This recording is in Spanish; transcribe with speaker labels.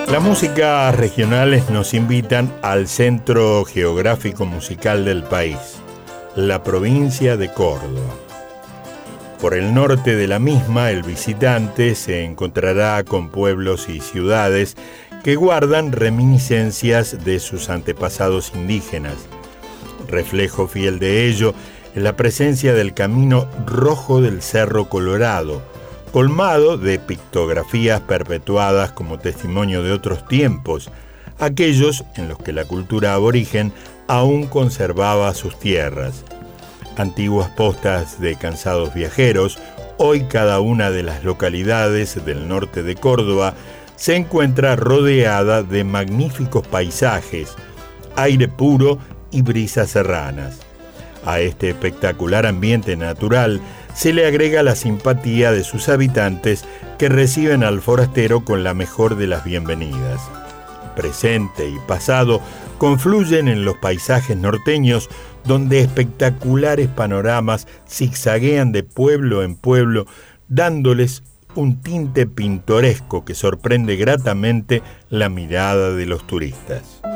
Speaker 1: Las músicas regionales nos invitan al centro geográfico musical del país, la provincia de Córdoba. Por el norte de la misma, el visitante se encontrará con pueblos y ciudades que guardan reminiscencias de sus antepasados indígenas. Reflejo fiel de ello es la presencia del Camino Rojo del Cerro Colorado, colmado de pictografías perpetuadas como testimonio de otros tiempos, aquellos en los que la cultura aborigen aún conservaba sus tierras. Antiguas postas de cansados viajeros, hoy cada una de las localidades del norte de Córdoba se encuentra rodeada de magníficos paisajes, aire puro y brisas serranas. A este espectacular ambiente natural se le agrega la simpatía de sus habitantes que reciben al forastero con la mejor de las bienvenidas. Presente y pasado confluyen en los paisajes norteños, donde espectaculares panoramas zigzaguean de pueblo en pueblo, dándoles un tinte pintoresco que sorprende gratamente la mirada de los turistas.